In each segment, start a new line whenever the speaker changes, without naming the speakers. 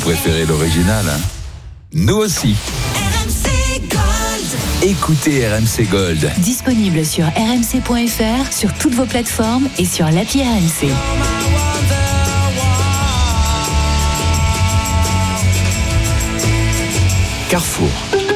préférez l'original, hein? Nous aussi.
RMC Gold.
Écoutez RMC Gold.
Disponible sur rmc.fr, sur toutes vos plateformes et sur l'appli RMC.
Carrefour.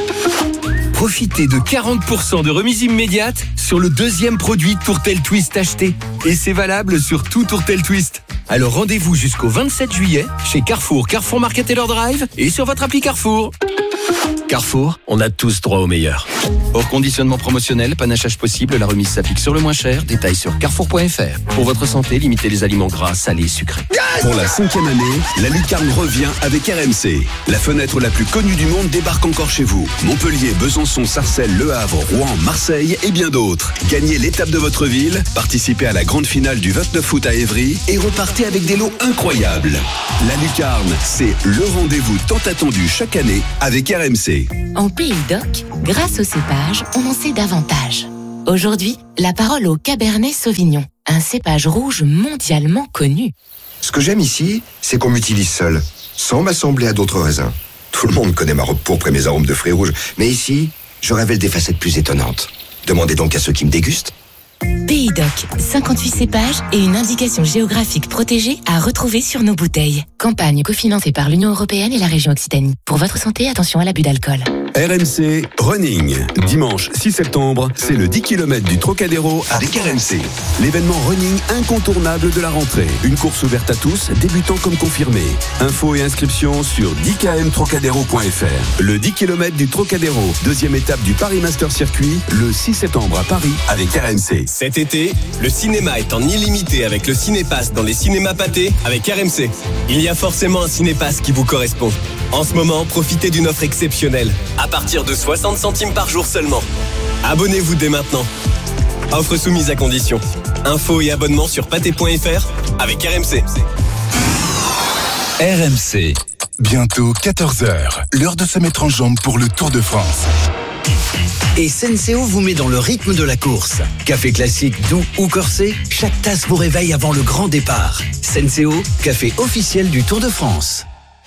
Profitez de 40% de remise immédiate sur le deuxième produit Tourtel Twist acheté. Et c'est valable sur tout Tourtel Twist. Alors rendez-vous jusqu'au 27 juillet chez Carrefour, Carrefour Market Taylor Drive et sur votre appli Carrefour. Carrefour, on a tous droit au meilleur. Hors conditionnement promotionnel, panachage possible, la remise s'applique sur le moins cher. Détails sur carrefour.fr. Pour votre santé, limitez les aliments gras, salés, sucrés.
Pour la 5e année, la lucarne revient avec RMC. La fenêtre la plus connue du monde débarque encore chez vous. Montpellier, Besançon, Sarcelles, Le Havre, Rouen, Marseille et bien d'autres. Gagnez l'étape de votre ville, participez à la grande finale du 29 août à Évry et repartez avec des lots incroyables. La lucarne, c'est le rendez-vous tant attendu chaque année avec RMC.
En Pays d'Oc, grâce au cépage, on en sait davantage. Aujourd'hui, la parole au Cabernet Sauvignon, un cépage rouge mondialement connu.
Ce que j'aime ici, c'est qu'on m'utilise seul, sans m'assembler à d'autres raisins. Tout le monde connaît ma robe pourpre et mes arômes de fruits rouges, mais ici, je révèle des facettes plus étonnantes. Demandez donc à ceux qui me dégustent.
Pays d'Oc, 58 cépages et une indication géographique protégée à retrouver sur nos bouteilles. Campagne cofinancée par l'Union Européenne et la région Occitanie. Pour votre santé, attention à l'abus d'alcool.
RMC Running. Dimanche 6 septembre, c'est le 10 km du Trocadéro avec RMC. L'événement running incontournable de la rentrée. Une course ouverte à tous, débutants comme confirmés. Infos et inscriptions sur 10kmtrocadéro.fr. Le 10 km du Trocadéro, deuxième étape du Paris Master Circuit, le 6 septembre à Paris avec RMC.
Cet été, le cinéma est en illimité avec le Cinépass dans les cinémas pâtés avec RMC. Il y a forcément un Cinépass qui vous correspond. En ce moment, profitez d'une offre exceptionnelle, à partir de 60 centimes par jour seulement. Abonnez-vous dès maintenant. Offre soumise à condition. Infos et abonnements sur pâté.fr avec RMC.
RMC.
Bientôt 14h, l'heure de se mettre en jambes pour le Tour de France.
Et Senseo vous met dans le rythme de la course. Café classique, doux ou corsé, chaque tasse vous réveille avant le grand départ. Senseo, café officiel du Tour de France.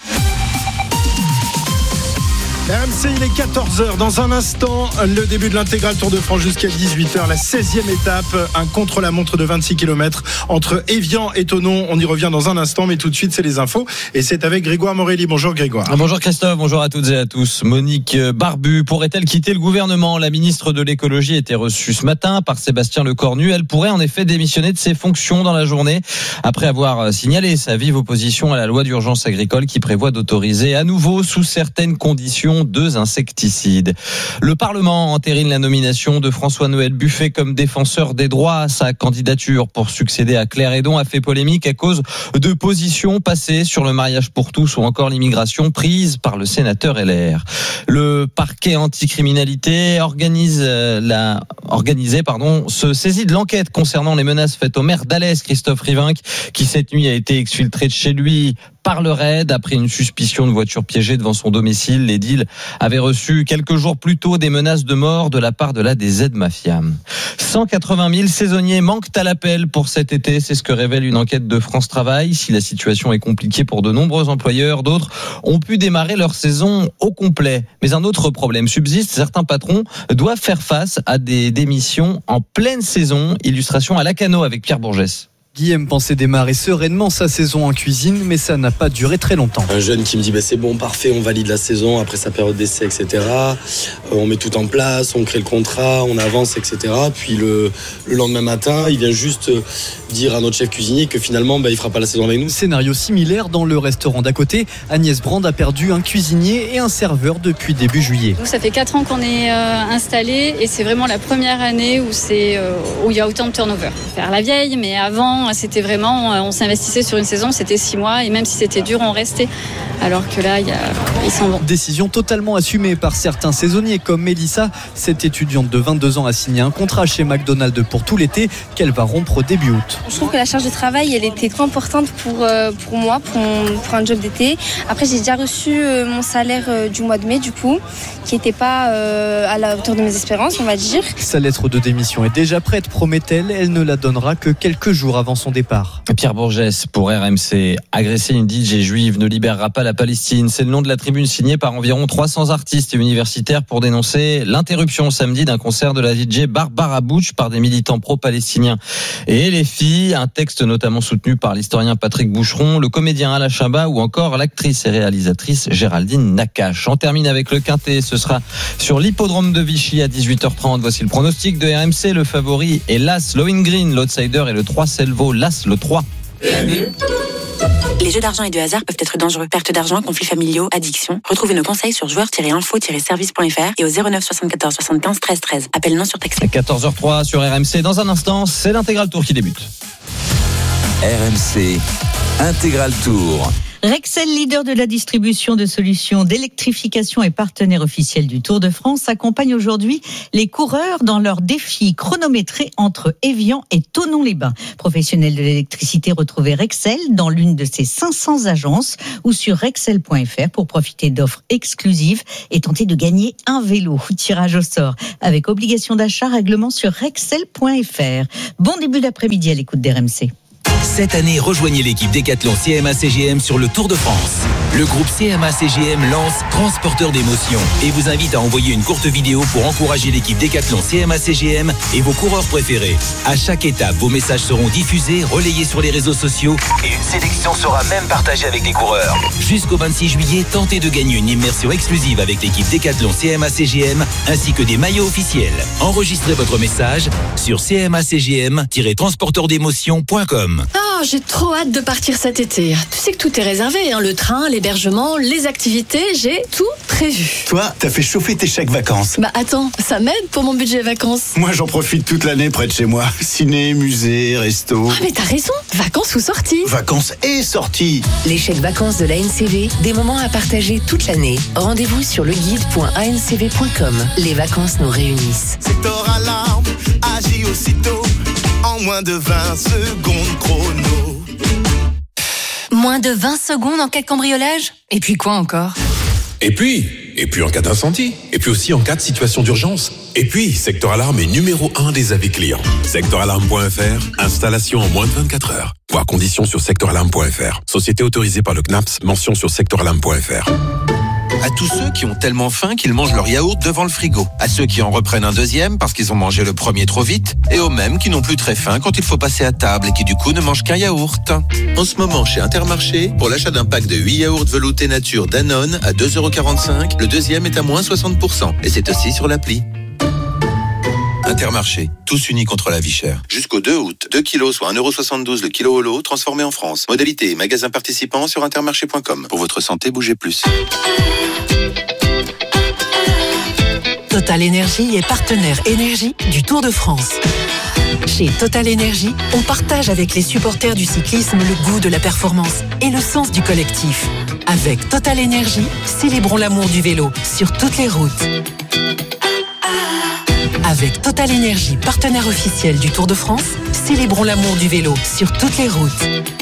RMC, il est 14h. Dans un instant, le début de l'intégral Tour de France jusqu'à 18h. La 16e étape, un contre-la-montre de 26 km entre Évian et Thonon. On y revient dans un instant, mais tout de suite, c'est les infos. Et c'est avec Grégoire Morelli. Bonjour Grégoire.
Bonjour Christophe, bonjour à toutes et à tous. Monique Barbu pourrait-elle quitter le gouvernement ? La ministre de l'écologie a été reçue ce matin par Sébastien Lecornu. Elle pourrait en effet démissionner de ses fonctions dans la journée après avoir signalé sa vive opposition à la loi d'urgence agricole qui prévoit d'autoriser à nouveau, sous certaines conditions, 2 insecticides. Le Parlement entérine la nomination de François-Noël Buffet comme défenseur des droits. Sa candidature pour succéder à Claire Hédon a fait polémique à cause de positions passées sur le mariage pour tous ou encore l'immigration prises par le sénateur LR. Le parquet anticriminalité se saisit de l'enquête concernant les menaces faites au maire d'Alès, Christophe Rivinc, qui cette nuit a été exfiltré de chez lui par le RAID après une suspicion de voiture piégée devant son domicile. L'édile avait reçu quelques jours plus tôt des menaces de mort de la part de la DZ Mafia. 180 000 saisonniers manquent à l'appel pour cet été, c'est ce que révèle une enquête de France Travail. Si la situation est compliquée pour de nombreux employeurs, d'autres ont pu démarrer leur saison au complet. Mais un autre problème subsiste, certains patrons doivent faire face à des démissions en pleine saison. Illustration à Lacano avec Pierre Bourgès.
Guillaume pensait démarrer sereinement sa saison en cuisine, mais ça n'a pas duré très longtemps.
Un jeune qui me dit c'est bon, parfait, on valide la saison après sa période d'essai, etc. On met tout en place, on crée le contrat, on avance, etc. Puis le lendemain matin, il vient juste dire à notre chef cuisinier que finalement il fera pas la saison avec nous.
Scénario similaire dans le restaurant d'à côté. Agnès Brand a perdu un cuisinier et un serveur depuis début juillet.
Nous, ça fait 4 ans qu'on est installé et c'est vraiment la première année où il y a autant de turnover. Faire la vieille, mais avant c'était vraiment, on s'investissait sur une saison, c'était 6 mois et même si c'était dur, on restait. Alors que là, ils s'en vont.
Décision totalement assumée par certains saisonniers comme Mélissa. Cette étudiante de 22 ans a signé un contrat chez McDonald's pour tout l'été qu'elle va rompre début août.
Je trouve que la charge de travail, elle était trop importante pour moi, pour un job d'été. Après, j'ai déjà reçu mon salaire du mois de mai, du coup, qui n'était pas à la hauteur de mes espérances, on va dire.
Sa lettre de démission est déjà prête, promet-elle. Elle ne la donnera que quelques jours avant avant son départ.
Pierre Bourgès pour RMC. Agresser une DJ juive ne libérera pas la Palestine. C'est le nom de la tribune signée par environ 300 artistes et universitaires pour dénoncer l'interruption samedi d'un concert de la DJ Barbara Bush par des militants pro-palestiniens et les filles. Un texte notamment soutenu par l'historien Patrick Boucheron, le comédien Alain Chabat ou encore l'actrice et réalisatrice Géraldine Nakache. On termine avec le Quintet. Ce sera sur l'hippodrome de Vichy à 18h30. Voici le pronostic de RMC. Le favori est l'As Lohengrin. L'outsider est le 3 Selvo. L'As le 3.
Les jeux d'argent et de hasard peuvent être dangereux. Perte d'argent, conflits familiaux, addiction. Retrouvez nos conseils sur joueurs-info-service.fr et au 09 74 75 13 13. Appel non surtaxé.
14h03 sur RMC. Dans un instant, c'est l'intégral tour qui débute.
RMC Intégral Tour.
Rexel, leader de la distribution de solutions d'électrification et partenaire officiel du Tour de France, accompagne aujourd'hui les coureurs dans leur défi chronométré entre Évian et Thonon-les-Bains. Professionnels de l'électricité, retrouvez Rexel dans l'une de ses 500 agences ou sur rexel.fr pour profiter d'offres exclusives et tenter de gagner un vélo. Tirage au sort avec obligation d'achat, règlement sur rexel.fr. Bon début d'après-midi à l'écoute d'RMC.
Cette année, rejoignez l'équipe Décathlon CMA-CGM sur le Tour de France. Le groupe CMA-CGM lance Transporteur d'émotions et vous invite à envoyer une courte vidéo pour encourager l'équipe Décathlon CMA-CGM et vos coureurs préférés. À chaque étape, vos messages seront diffusés, relayés sur les réseaux sociaux et une sélection sera même partagée avec des coureurs. Jusqu'au 26 juillet, tentez de gagner une immersion exclusive avec l'équipe Décathlon CMA-CGM ainsi que des maillots officiels. Enregistrez votre message sur cmacgm-transporteurdémotions.com.
Oh, j'ai trop hâte de partir cet été. Tu sais que tout est réservé, hein, le train, l'hébergement, les activités, j'ai tout prévu.
Toi, t'as fait chauffer tes chèques vacances.
Bah attends, ça m'aide pour mon budget vacances.
Moi, j'en profite toute l'année près de chez moi. Ciné, musée, resto.
Ah mais t'as raison, vacances ou sorties.
Vacances et sorties.
Les chèques vacances de l'ANCV, des moments à partager toute l'année. Rendez-vous sur leguide.ancv.com. Les vacances nous réunissent.
Secteur alarme, agis aussitôt. En moins de 20 secondes chrono.
Moins de 20 secondes en cas de cambriolage ? Et puis quoi encore ?
Et puis en cas d'incendie. Et puis aussi en cas de situation d'urgence. Et puis, Secteur Alarme est numéro 1 des avis clients. Secteuralarme.fr, installation en moins de 24 heures. Voir conditions sur secteuralarme.fr. Société autorisée par le CNAPS, mention sur secteuralarme.fr.
À tous ceux qui ont tellement faim qu'ils mangent leur yaourt devant le frigo. À ceux qui en reprennent un deuxième parce qu'ils ont mangé le premier trop vite. Et aux mêmes qui n'ont plus très faim quand il faut passer à table et qui du coup ne mangent qu'un yaourt. En ce moment, chez Intermarché, pour l'achat d'un pack de 8 yaourts veloutés nature Danone à 2,45 €, le deuxième est à moins 60%. Et c'est aussi sur l'appli. Intermarché, tous unis contre la vie chère. Jusqu'au 2 août, 2 kilos soit 1,72 € le kilo au lot, transformé en France. Modalité et magasin participant sur intermarché.com. Pour votre santé, bougez plus.
Total Énergie est partenaire énergie du Tour de France. Chez Total Énergie, on partage avec les supporters du cyclisme le goût de la performance et le sens du collectif. Avec Total Énergie, célébrons l'amour du vélo sur toutes les routes. Avec Total Énergie, partenaire officiel du Tour de France, célébrons l'amour du vélo sur toutes les routes.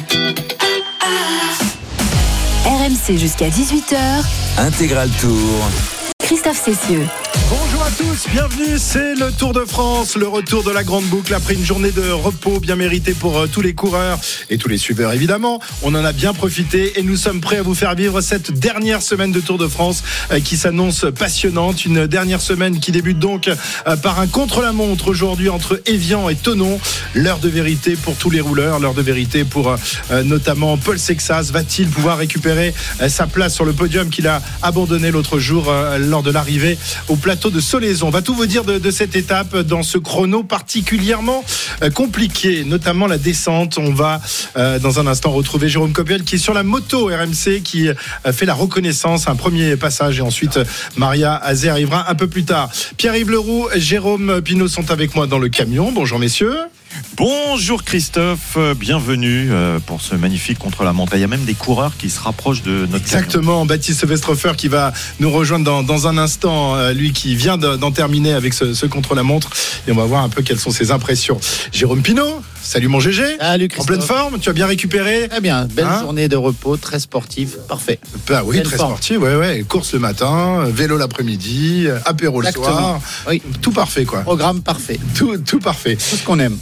RMC jusqu'à 18h.
Intégral Tour.
Christophe Cessieux.
Bonjour à tous, bienvenue, c'est le Tour de France, le retour de la grande boucle après une journée de repos bien méritée pour tous les coureurs et tous les suiveurs évidemment. On en a bien profité et nous sommes prêts à vous faire vivre cette dernière semaine de Tour de France qui s'annonce passionnante. Une dernière semaine qui débute donc par un contre-la-montre aujourd'hui entre Évian et Thonon. L'heure de vérité pour tous les rouleurs, l'heure de vérité pour notamment Paul Sexas. Va-t-il pouvoir récupérer sa place sur le podium qu'il a abandonné l'autre jour lors de l'arrivée au plateau de Solaizon? On va tout vous dire de cette étape dans ce chrono particulièrement compliqué, notamment la descente. On va dans un instant retrouver Jérôme Coppel qui est sur la moto RMC, qui fait la reconnaissance, un premier passage, et ensuite Maria Azé arrivera un peu plus tard. Pierre-Yves Leroux, Jérôme Pinault sont avec moi dans le camion. Bonjour messieurs.
Bonjour Christophe, bienvenue pour ce magnifique contre-la-montre. Il y a même des coureurs qui se rapprochent de notre
Exactement,
camion.
Baptiste Westrhofer qui va nous rejoindre dans un instant, lui qui vient d'en terminer avec ce contre-la-montre, et on va voir un peu quelles sont ses impressions. Jérôme Pinault, salut mon GG.
Salut Christophe.
En pleine forme, tu as bien récupéré?
Très bien, belle journée de repos, très sportive, parfait.
Bah oui, très sportive, ouais. Course le matin, vélo l'après-midi, apéro le soir.
Oui.
Tout parfait quoi.
Programme parfait.
Tout parfait.
Tout ce qu'on aime.
Très bien.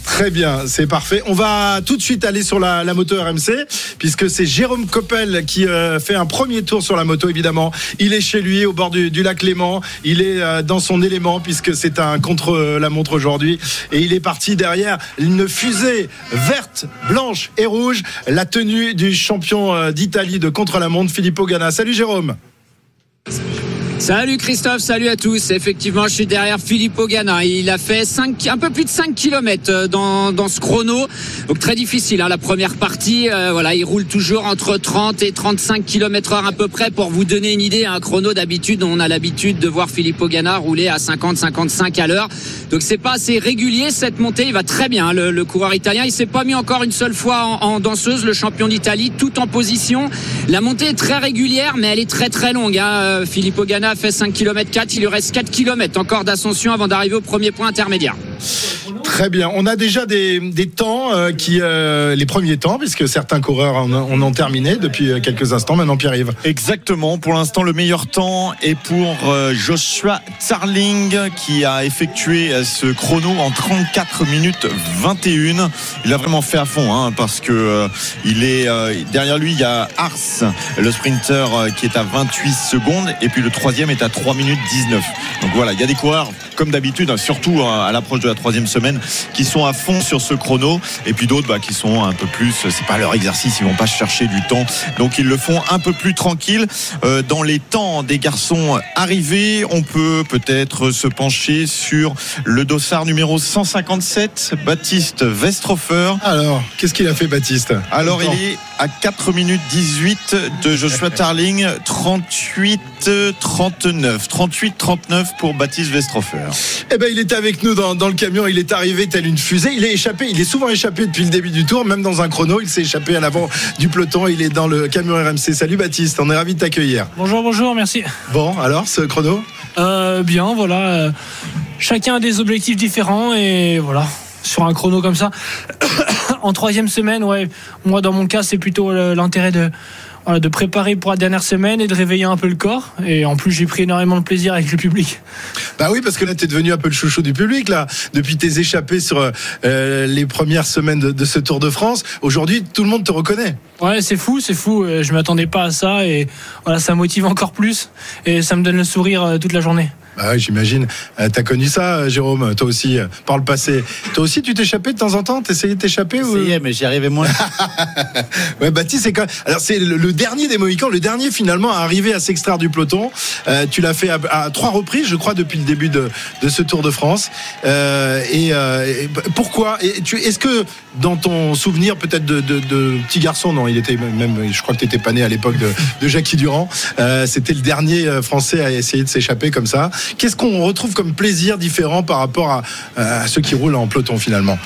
bien, c'est parfait. On va tout de suite aller sur la moto RMC, puisque c'est Jérôme Coppel qui fait un premier tour sur la moto, évidemment. Il est chez lui, au bord du lac Léman. Il est dans son élément, puisque c'est un contre-la-montre aujourd'hui. Et il est parti derrière une fusée verte, blanche et rouge, la tenue du champion d'Italie de contre-la-montre, Filippo Ganna. Salut Jérôme.
Salut Christophe, salut à tous. Effectivement, je suis derrière Filippo Ganna. Il a fait un peu plus de 5 km dans ce chrono. Donc très difficile, la première partie. Voilà, il roule toujours entre 30 et 35 km/h à peu près. Pour vous donner une idée, un chrono d'habitude, on a l'habitude de voir Filippo Ganna rouler à 50-55 à l'heure. Donc c'est pas assez régulier cette montée. Il va très bien, le coureur italien. Il s'est pas mis encore une seule fois en danseuse, le champion d'Italie, tout en position. La montée est très régulière, mais elle est très très longue. Filippo Ganna a fait 5 km 4, il lui reste 4 km encore d'ascension avant d'arriver au premier point intermédiaire.
Très bien, on a déjà des temps les premiers temps, puisque certains coureurs en ont terminé depuis quelques instants. Maintenant Pierre-Yves.
Exactement, pour l'instant le meilleur temps est pour Joshua Tarling, qui a effectué ce chrono en 34 minutes 21. Il a vraiment fait à fond, parce que il est derrière lui, il y a Ars, le sprinter, qui est à 28 secondes, et puis le troisième est à 3 minutes 19. Donc voilà, il y a des coureurs comme d'habitude, surtout à l'approche de la troisième semaine, qui sont à fond sur ce chrono, et puis d'autres qui sont un peu plus, c'est pas leur exercice, ils vont pas chercher du temps, donc ils le font un peu plus tranquille. Dans les temps des garçons arrivés, on peut peut-être se pencher sur le dossard numéro 157, Baptiste Westrofer.
Alors, qu'est-ce qu'il a fait Baptiste?
Alors il est à 4 minutes 18 de Joshua Tarling, 38-39 pour Baptiste Westrofer.
Eh ben, il était avec nous dans le camion, il est arrivé tel une fusée, il est souvent échappé depuis le début du tour, même dans un chrono, il s'est échappé à l'avant du peloton, il est dans le camion RMC. Salut Baptiste, on est ravis de t'accueillir.
Bonjour, merci.
Bon, alors, ce chrono?
Bien, voilà. Chacun a des objectifs différents et voilà, sur un chrono comme ça. En troisième semaine, moi dans mon cas, c'est plutôt l'intérêt de préparer pour la dernière semaine et de réveiller un peu le corps. Et en plus, j'ai pris énormément de plaisir avec le public.
Bah oui, parce que là, t'es devenu un peu le chouchou du public, là. Depuis tes échappées sur les premières semaines de ce Tour de France. Aujourd'hui, tout le monde te reconnaît.
Ouais, c'est fou. Je m'attendais pas à ça. Et voilà, ça motive encore plus. Et ça me donne le sourire toute la journée.
Bah oui, j'imagine. T'as connu ça, Jérôme, toi aussi, par le passé. Toi aussi, tu t'échappais de temps en temps? T'essayais de t'échapper?
J'essayais, mais j'y arrivais moins.
Ouais, Baptiste, c'est alors c'est le dernier des Mohicans, le dernier finalement à arriver à s'extraire du peloton. Tu l'as fait à 3 reprises, je crois, depuis le début de ce Tour de France. Pourquoi? Est-ce que dans ton souvenir peut-être de petit garçon, non, il était même, je crois que t'étais pas né à l'époque de Jackie Durand. C'était le dernier Français à essayer de s'échapper comme ça. Qu'est-ce qu'on retrouve comme plaisir différent par rapport à ceux qui roulent en peloton finalement?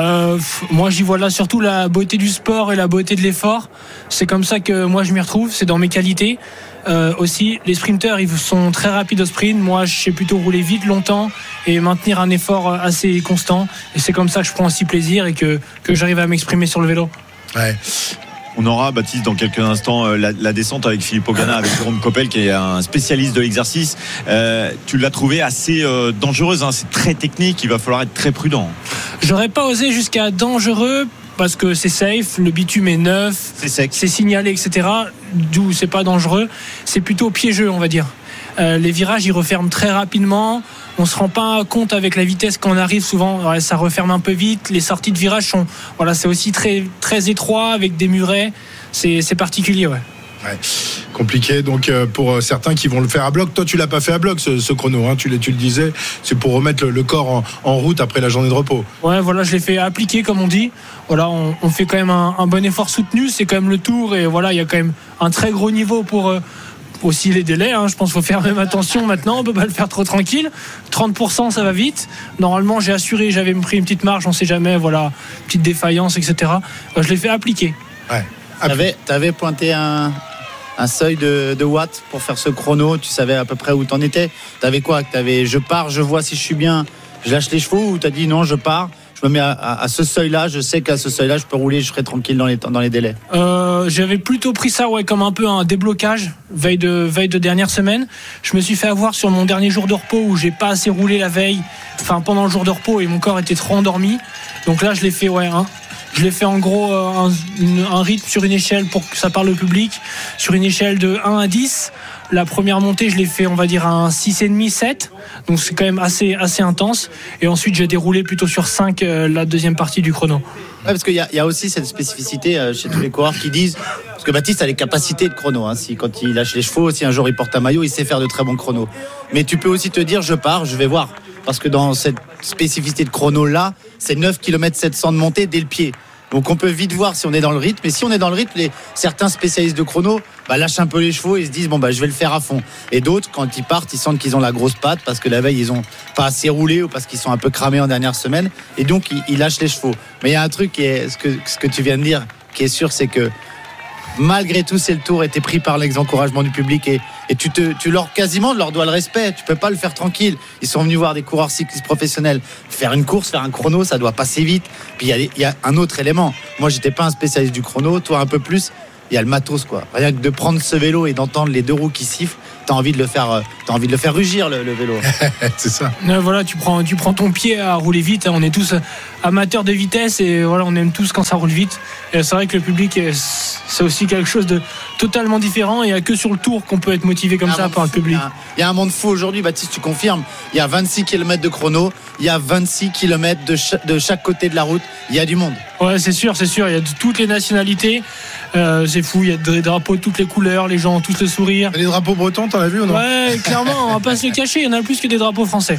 Moi j'y vois là surtout la beauté du sport et la beauté de l'effort. C'est comme ça que moi je m'y retrouve, c'est dans mes qualités. Aussi les sprinteurs, ils sont très rapides au sprint. Moi je sais plutôt rouler vite longtemps et maintenir un effort assez constant, et c'est comme ça que je prends aussi plaisir et que j'arrive à m'exprimer sur le vélo.
Ouais.
On aura, Baptiste, dans quelques instants la descente avec Filippo Ganna, avec Jérôme Coppel, qui est un spécialiste de l'exercice. Tu l'as trouvé assez dangereuse, c'est très technique, il va falloir être très prudent.
J'aurais pas osé jusqu'à dangereux, parce que c'est safe, le bitume est neuf,
c'est sec,
c'est signalé, etc. D'où c'est pas dangereux, c'est plutôt piégeux, on va dire. Les virages, ils referment très rapidement. On se rend pas compte avec la vitesse quand on arrive souvent. Ouais, ça referme un peu vite. Les sorties de virage sont, c'est aussi très, très étroit avec des murets. C'est particulier, ouais.
Ouais. Compliqué donc pour certains qui vont le faire à bloc. Toi tu l'as pas fait à bloc ce chrono, tu le disais, c'est pour remettre le corps en route après la journée de repos.
Ouais, voilà, je l'ai fait appliquer comme on dit. Voilà, on fait quand même un bon effort soutenu, c'est quand même le Tour, et voilà, il y a quand même un très gros niveau pour aussi les délais, je pense qu'il faut faire même attention maintenant, on peut pas le faire trop tranquille. 30% ça va vite. Normalement j'ai assuré, j'avais pris une petite marge, on sait jamais, voilà, petite défaillance, etc. Je l'ai fait appliquer.
Ouais.
T'avais pointé un seuil de watts pour faire ce chrono, tu savais à peu près où t'en étais? T'avais quoi? Je pars, je vois si je suis bien, je lâche les chevaux, ou t'as dit non, je pars, je me mets à ce seuil-là, je sais qu'à ce seuil-là, je peux rouler, je serai tranquille dans les délais?
J'avais plutôt pris ça comme un peu un déblocage, veille de dernière semaine. Je me suis fait avoir sur mon dernier jour de repos où j'ai pas assez roulé la veille, pendant le jour de repos, et mon corps était trop endormi. Donc là, je l'ai fait, je l'ai fait en gros un rythme sur une échelle pour que ça parle au public, sur une échelle de 1 à 10. La première montée, je l'ai fait, on va dire, un 6,5, 7. Donc c'est quand même assez intense. Et ensuite, j'ai déroulé plutôt sur 5 la deuxième partie du chrono.
Ouais, parce qu'il y a aussi cette spécificité chez tous les coureurs qui disent, parce que Baptiste a les capacités de chrono, quand il lâche les chevaux, si un jour il porte un maillot, il sait faire de très bons chronos. Mais tu peux aussi te dire, je pars, je vais voir. Parce que dans cette spécificité de chrono là, c'est 9 km 700 de montée dès le pied. Donc on peut vite voir si on est dans le rythme. Et si on est dans le rythme, certains spécialistes de chrono lâchent un peu les chevaux et se disent je vais le faire à fond. Et d'autres, quand ils partent, ils sentent qu'ils ont la grosse patte parce que la veille ils ont pas assez roulé ou parce qu'ils sont un peu cramés en dernière semaine. Et donc ils lâchent les chevaux. Mais il y a un truc qui est ce que tu viens de dire qui est sûr, c'est que malgré tout, c'est le Tour et t'es pris par l'exencouragement du public et tu leur quasiment leur dois le respect. Tu peux pas le faire tranquille. Ils sont venus voir des coureurs cyclistes professionnels faire une course, faire un chrono, ça doit passer vite. Puis il y a un autre élément. Moi, j'étais pas un spécialiste du chrono, toi un peu plus. Il y a le matos, quoi. Rien que de prendre ce vélo et d'entendre les deux roues qui sifflent, t'as envie de le faire rugir le vélo.
C'est ça.
Voilà, tu prends ton pied à rouler vite. On est tous amateurs de vitesse et voilà, on aime tous quand ça roule vite. Et c'est vrai que le public, c'est aussi quelque chose de totalement différent. Il n'y a que sur le Tour qu'on peut être motivé comme ça par le public.
Il y a un monde fou aujourd'hui, Baptiste, tu confirmes. Il y a 26 km de chrono, il y a 26 km de chaque côté de la route. Il y a du monde.
Ouais, c'est sûr. Il y a de toutes les nationalités. C'est fou, il y a des drapeaux de toutes les couleurs, les gens ont tous le sourire.
Les drapeaux bretons, t'en as vu ou non?
Ouais, clairement, on va pas se le cacher, il y en a plus que des drapeaux français.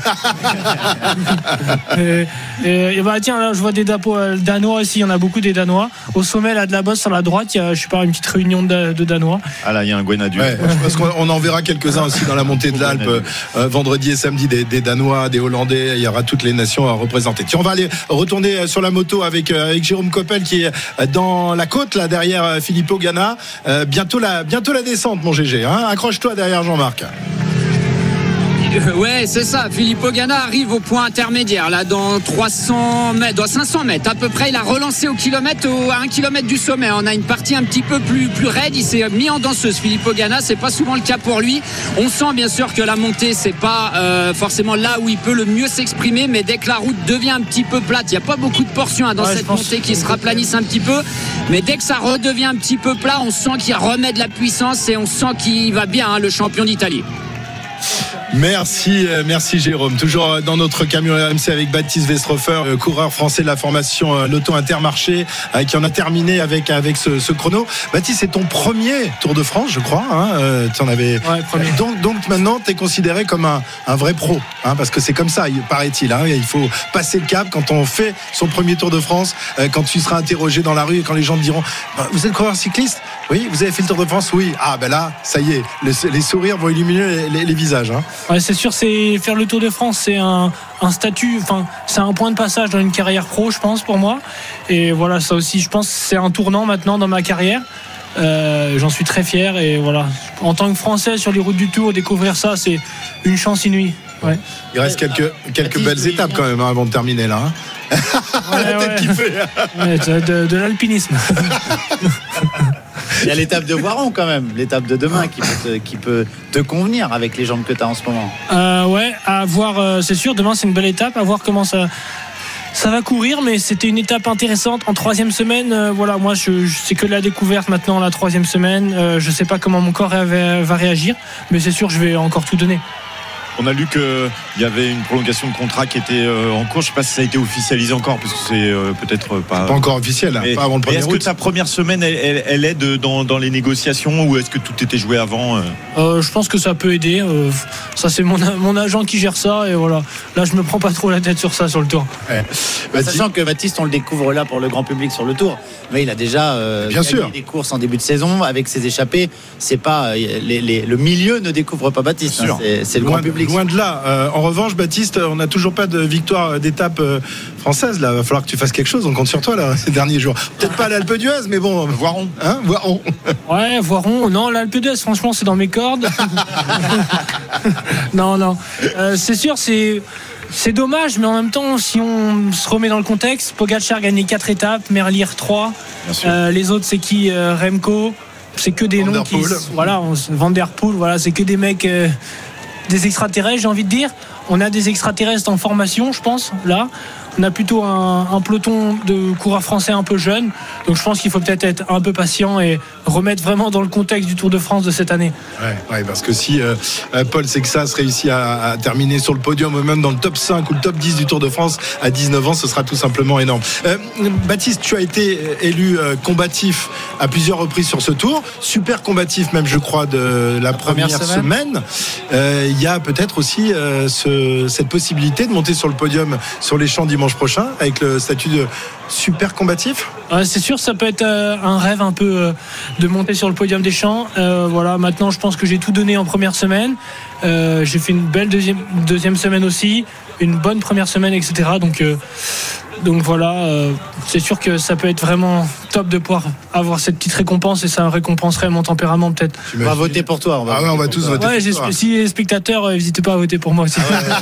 et tiens, là, je vois des drapeaux danois aussi, il y en a beaucoup des danois. Au sommet, là, de la bosse, sur la droite, il y a, je sais pas, une petite réunion de danois.
Ah là, il y a un Gwenadu.
Ouais, je pense qu'on en verra quelques-uns aussi dans la montée de l'Alpe, vendredi et samedi, des Danois, des Hollandais, il y aura toutes les nations à représenter. Tiens, on va aller retourner sur la moto avec Jérôme Coppel qui est dans la côte, là, derrière Filippo Ganna. Bientôt la descente, mon GG. Accroche-toi derrière Jean-Marc.
Ouais, c'est ça. Filippo Ganna arrive au point intermédiaire, là, dans 300 mètres, dans 500 mètres à peu près. Il a relancé au kilomètre, à 1 kilomètre du sommet. On a une partie un petit peu plus raide. Il s'est mis en danseuse. Filippo Ganna, c'est pas souvent le cas pour lui. On sent bien sûr que la montée, c'est pas forcément là où il peut le mieux s'exprimer, mais dès que la route devient un petit peu plate, il n'y a pas beaucoup de portions dans cette montée qui se raplanissent un petit peu. Mais dès que ça redevient un petit peu plat, on sent qu'il remet de la puissance et on sent qu'il va bien, le champion d'Italie.
Merci Jérôme. Toujours dans notre camion RMC avec Baptiste Westrhofer, coureur français de la formation Lotto Intermarché, qui en a terminé avec ce chrono. Baptiste, c'est ton premier Tour de France, je crois. Tu en avais.
Ouais, premier.
Donc maintenant, tu es considéré comme un vrai pro, parce que c'est comme ça, paraît-il. Il faut passer le cap quand on fait son premier Tour de France. Quand tu seras interrogé dans la rue et quand les gens te diront vous êtes coureur cycliste? Oui. Vous avez fait le Tour de France? Oui. Là, ça y est, les sourires vont illuminer les visages.
Ouais, c'est sûr, c'est faire le Tour de France, c'est un statut, c'est un point de passage dans une carrière pro, je pense, pour moi. Et voilà, ça aussi, je pense, c'est un tournant maintenant dans ma carrière. J'en suis très fier et voilà. En tant que Français sur les routes du Tour, découvrir ça, c'est une chance inouïe. Ouais.
Il reste quelques belles étapes quand même avant de terminer là. La tête qui fait.
De l'alpinisme.
Il y a l'étape de Voiron quand même, l'étape de demain qui peut te convenir avec les jambes que tu as en ce moment.
À voir, c'est sûr, demain c'est une belle étape, à voir comment ça va courir, mais c'était une étape intéressante en 3e semaine. Moi c'est que la découverte maintenant, la 3e semaine. Je sais pas comment mon corps va réagir, mais c'est sûr je vais encore tout donner.
On a lu qu'il y avait une prolongation de contrat qui était en cours. Je ne sais pas si ça a été officialisé encore, parce que c'est peut-être pas.
Pas encore officiel, pas avant le premier
août. Est-ce que ta première semaine, elle aide dans les négociations, ou est-ce que tout était joué avant
Je pense que ça peut aider. Ça, c'est mon agent qui gère ça, et voilà. Là, je me prends pas trop la tête sur ça, sur le Tour.
Sachant que Baptiste, on le découvre là pour le grand public sur le Tour, mais il a déjà gagné des courses en début de saison avec ses échappées. C'est pas le milieu ne découvre pas Baptiste. C'est le grand public.
Loin de là. En revanche, Baptiste, on n'a toujours pas de victoire d'étape française. Là, va falloir que tu fasses quelque chose. On compte sur toi là ces derniers jours. Peut-être pas l'Alpe d'Huez, mais bon, Voiron. Voiron.
Ouais, Voiron. Non, l'Alpe d'Huez, franchement, c'est dans mes cordes. Non. C'est sûr, c'est dommage, mais en même temps, si on se remet dans le contexte, Pogacar a gagné 4 étapes, Merlier 3. Les autres, c'est qui? Remco. C'est que des noms qui. Voilà, Van der Poel. Voilà, c'est que des mecs. Des extraterrestres, j'ai envie de dire. On a des extraterrestres en formation, je pense, là. on a plutôt un peloton de coureurs français un peu jeunes. Donc je pense qu'il faut peut-être être un peu patient et remettre vraiment dans le contexte du Tour de France de cette année.
Ouais, parce que si Paul Sexas réussit à terminer sur le podium ou même dans le top 5 ou le top 10 du Tour de France à 19 ans, ce sera tout simplement énorme. Baptiste, tu as été élu combatif à plusieurs reprises sur ce Tour, super combatif même je crois de la première semaine. Il y a peut-être aussi cette possibilité de monter sur le podium sur les Champs dimanche prochain avec le statut de super combatif.
C'est sûr, ça peut être un rêve un peu de monter sur le podium des Champs. Voilà, maintenant je pense que j'ai tout donné en première semaine. J'ai fait une belle deuxième semaine aussi, une bonne première semaine, etc. Donc voilà, c'est sûr que ça peut être vraiment top de pouvoir avoir cette petite récompense et ça récompenserait mon tempérament peut-être.
On va voter pour toi.
On va tous voter pour toi.
Si les spectateurs, n'hésitez pas à voter pour moi aussi.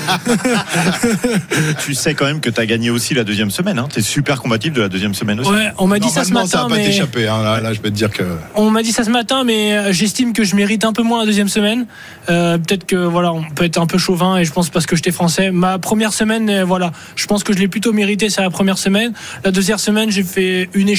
Tu sais quand même que tu as gagné aussi la deuxième semaine. Tu es super combatif de la deuxième semaine aussi.
Ouais, on m'a dit ça ce matin.
Ça va pas t'échapper. Là, je peux te dire que.
On m'a dit ça ce matin, mais j'estime que je mérite un peu moins la deuxième semaine. Peut-être que voilà, on peut être un peu chauvin et je pense parce que j'étais français. Ma première semaine, voilà, je pense que je l'ai plutôt mérité. C'est la première semaine. La deuxième semaine, j'ai fait une échelle